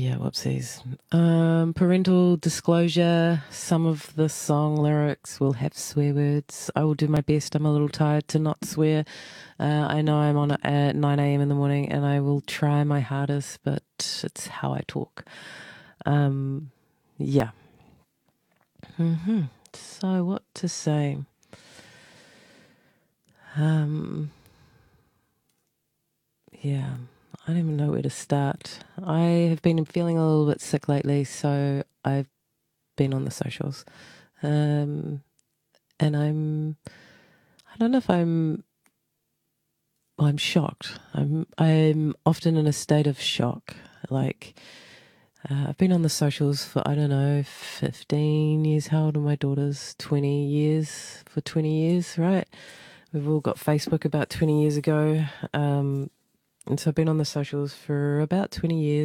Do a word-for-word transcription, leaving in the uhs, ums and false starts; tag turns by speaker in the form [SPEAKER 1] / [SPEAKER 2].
[SPEAKER 1] Yeah, whoopsies. Um, parental disclosure. Some of the song lyrics will have swear words. I will do my best. I'm a little tired to not swear. Uh, I know I'm on at nine a m in the morning and I will try my hardest, but it's how I talk. Um, yeah. hmm So, what to say? Um, yeah, I don't even know where to start. I have been feeling a little bit sick lately, so I've been on the socials. Um, and I'm, I don't know if I'm, well, I'm shocked. I'm, I'm often in a state of shock. Like, uh, I've been on the socials for, I don't know, fifteen years. How old are my daughters? twenty years, for twenty years, right? We've all got Facebook about twenty years ago. Um, and so I've been on the socials for about twenty years.